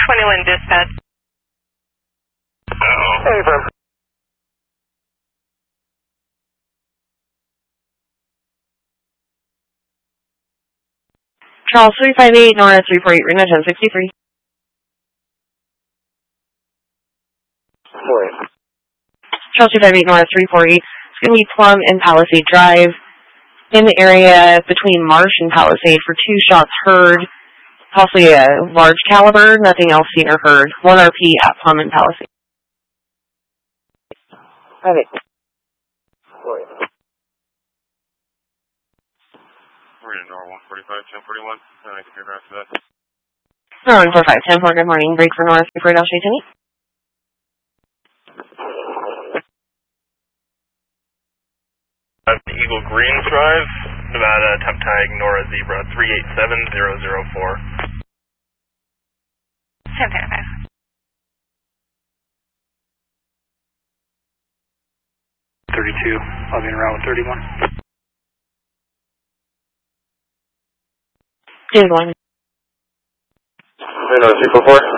21 dispatch. Hey, firm. Charles 358, Nora 348, Reno 1063. Sorry. Charles 258, Nora 348. It's going to be Plum and Palisade Drive. In the area between Marsh and Palisade for 2 shots heard. Possibly a large caliber, nothing else seen or heard. 1 RP at Plum and Palisade. Okay. Sorry. We're in Nora 145, 1041. I can hear after that. Nora 145, 10-4, good morning. Break for Nora 348, Delta Tony. Eagle Greens Drive, Nevada, temp tag Nora Zebra 387004. 10-5. 32. I'll be around with 31. Good one. Nora 344.